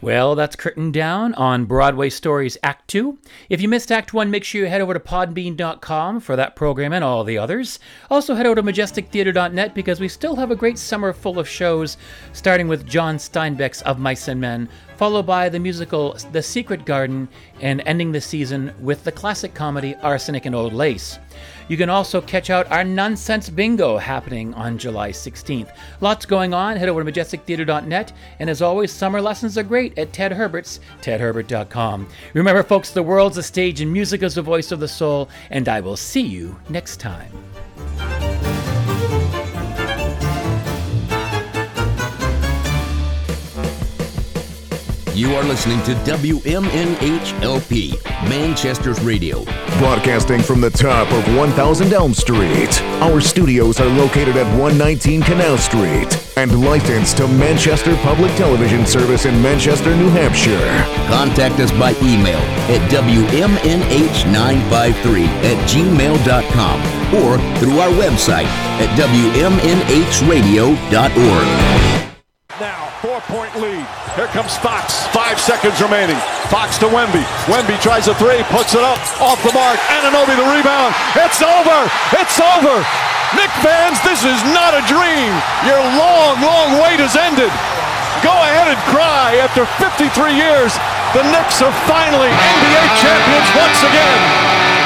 Well, that's curtain down on Broadway Stories Act 2. If you missed Act 1, make sure you head over to podbean.com for that program and all the others. Also head over to majestictheatre.net because we still have a great summer full of shows, starting with John Steinbeck's Of Mice and Men, followed by the musical The Secret Garden, and ending the season with the classic comedy Arsenic and Old Lace. You can also catch out our Nonsense Bingo happening on July 16th. Lots going on. Head over to majestictheatre.net. And as always, summer lessons are great at Ted Herbert's tedherbert.com. Remember, folks, the world's a stage and music is the voice of the soul. And I will see you next time. You are listening to WMNH-LP, Manchester's radio. Broadcasting from the top of 1000 Elm Street. Our studios are located at 119 Canal Street and licensed to Manchester Public Television Service in Manchester, New Hampshire. Contact us by email at WMNH953@gmail.com or through our website at WMNHradio.org. Now, 4-point lead. Here comes Fox. 5 seconds remaining. Fox to Wemby. Wemby tries a three, puts it up, off the mark. Anunoby the rebound. It's over. It's over. Knick fans, this is not a dream. Your long, long wait has ended. Go ahead and cry. After 53 years, the Knicks are finally NBA champions once again.